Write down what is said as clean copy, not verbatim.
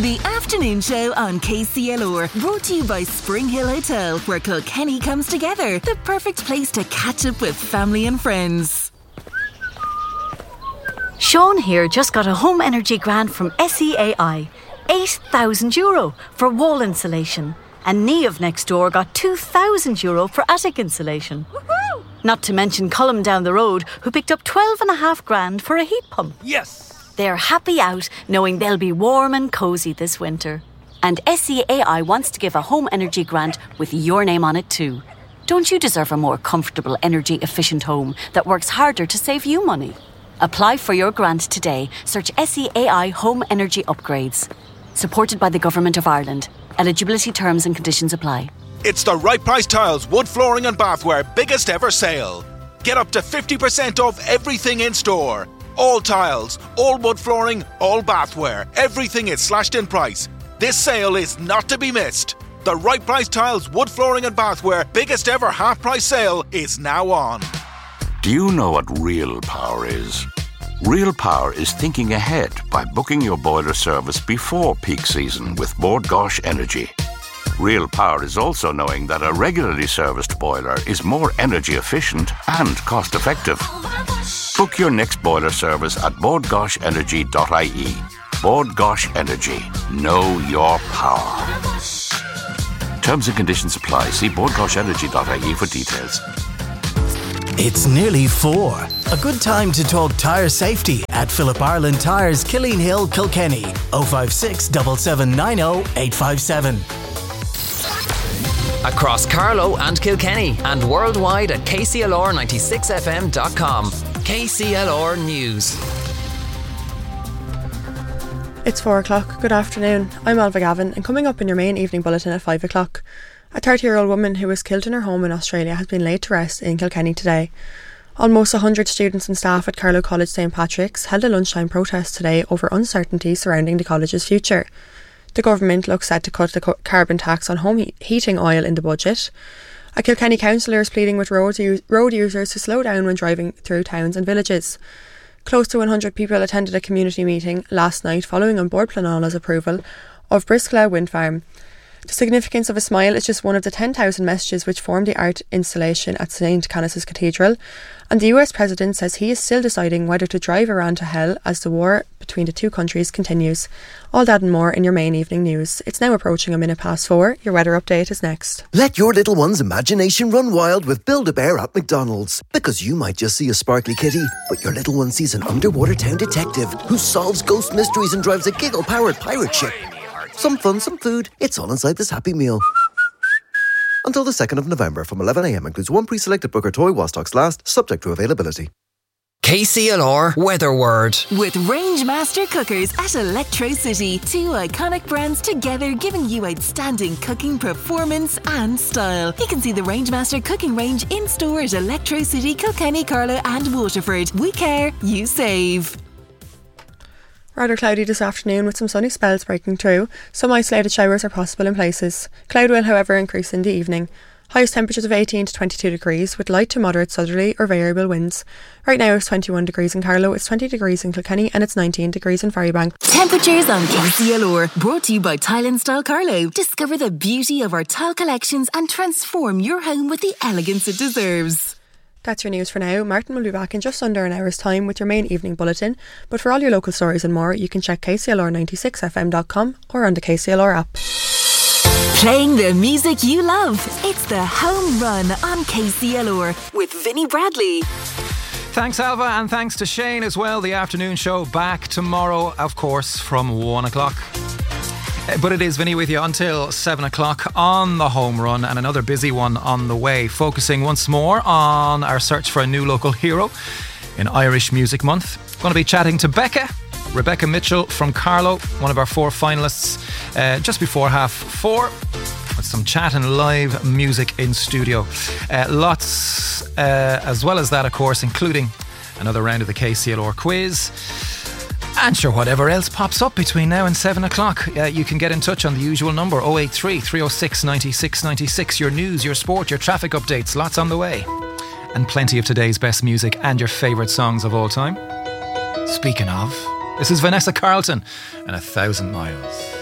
The afternoon show on KCLR, brought to you by Spring Hill Hotel, where Kilkenny comes together. The perfect place to catch up with family and friends. Sean here just got a home energy grant from SEAI. €8,000 for wall insulation. And Niamh next door got €2,000 for attic insulation. Woohoo! Not to mention Colm down the road, who picked up $12,500 for a heat pump. Yes! They're happy out, knowing they'll be warm and cosy this winter. And SEAI wants to give a home energy grant with your name on it too. Don't you deserve a more comfortable, energy-efficient home that works harder to save you money? Apply for your grant today. Search SEAI Home Energy Upgrades. Supported by the Government of Ireland. Eligibility terms and conditions apply. It's the Right Price Tiles, wood flooring and bathware biggest ever sale. Get up to 50% off everything in store. All tiles, all wood flooring, all bathware. Everything is slashed in price. This sale is not to be missed. The Right Price Tiles, wood flooring and bathware biggest ever half price sale is now on. Do you know what real power is? Real power is thinking ahead by booking your boiler service before peak season with Bord Gáis Energy. Real power is also knowing that a regularly serviced boiler is more energy efficient and cost effective. Book your next boiler service at bordgaisenergy.ie. Bord Gáis Energy. Know your power. Terms and conditions apply. See bordgaisenergy.ie for details. It's nearly 4. A good time to talk tyre safety at Philip Ireland Tyres, Killeen Hill, Kilkenny. 056 7790 857. Across Carlow and Kilkenny and worldwide at kclr96fm.com. KCLR News. It's 4 o'clock. Good afternoon. I'm Alva Gavin, and coming up in your main evening bulletin at 5 o'clock. A 30-year-old woman who was killed in her home in Australia has been laid to rest in Kilkenny today. Almost 100 students and staff at Carlow College St Patrick's held a lunchtime protest today over uncertainty surrounding the college's future. The government looks set to cut the carbon tax on home heating oil in the budget. A Kilkenny councillor is pleading with road users to slow down when driving through towns and villages. Close to 100 people attended a community meeting last night following on Bord Pleanála's approval of Briscla Wind Farm. The significance of a smile is just one of the 10,000 messages which form the art installation at St Canice's Cathedral, and the US President says he is still deciding whether to drive Iran to hell as the war between the two countries continues. All that and more in your main evening news. It's now approaching 4:01. Your weather update is next. Let your little one's imagination run wild with Build-A-Bear at McDonald's. Because you might just see a sparkly kitty, but your little one sees an underwater town detective who solves ghost mysteries and drives a giggle-powered pirate ship. Some fun, some food. It's all inside this Happy Meal. Until the 2nd of November from 11am includes one pre-selected Booker toy while stocks last, subject to availability. KCLR Weather Word. With Rangemaster Cookers at Electro City. 2 iconic brands together giving you outstanding cooking performance and style. You can see the Rangemaster cooking range in store at Electro City, Kilkenny, Carlow and Waterford. We care, you save. Rather cloudy this afternoon with some sunny spells breaking through. Some isolated showers are possible in places. Cloud will, however, increase in the evening. Highest temperatures of 18 to 22 degrees with light to moderate southerly or variable winds. Right now it's 21 degrees in Carlow, it's 20 degrees in Kilkenny and it's 19 degrees in Ferrybank. Temperatures on KCLR, brought to you by Tile and Style Carlow. Discover the beauty of our tile collections and transform your home with the elegance it deserves. That's your news for now. Martin will be back in just under an hour's time with your main evening bulletin. But for all your local stories and more, you can check kclr96fm.com or on the KCLR app. Playing the music you love. It's the Home Run on KCLR with Vinnie Bradley. Thanks, Alva, and thanks to Shane as well. The afternoon show back tomorrow, of course, from 1 o'clock. But it is Vinny with you until 7 o'clock on the Home Run, and another busy one on the way, focusing once more on our search for a new local hero in Irish Music Month. Going to be chatting to Rebecca Mitchell from Carlow, one of our 4 finalists, just before 4:30, with some chat and live music in studio. Lots, as well as that, of course, including another round of the KCLR quiz. And sure, whatever else pops up between now and 7 o'clock, you can get in touch on the usual number, 083 306 96 96. Your news, your sport, your traffic updates, lots on the way. And plenty of today's best music and your favourite songs of all time. Speaking of, this is Vanessa Carlton and 1,000 Miles.